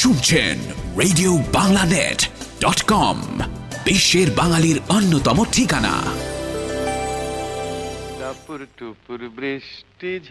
শুনছেন RadioBanglanet.com, বিশ্বের বাঙালির অন্যতম ঠিকানা। টাপুর টুপুর বৃষ্টি